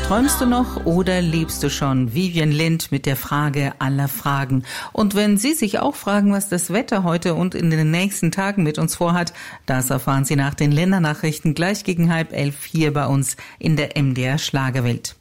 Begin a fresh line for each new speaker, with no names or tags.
Träumst du noch oder lebst du schon? Vivian Lind mit der Frage aller Fragen. Und wenn Sie sich auch fragen, was das Wetter heute und in den nächsten Tagen mit uns vorhat, das erfahren Sie nach den Ländernachrichten gleich gegen 10:30 hier bei uns in der MDR Schlagerwelt.